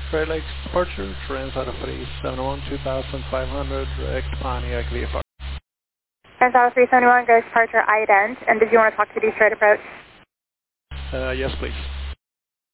Great Lakes departure, Transatlanta 371, 2500, direct Pontiac VFR. Transatlanta 371, goes departure ident, and did you want to talk to Detroit approach? Yes, please.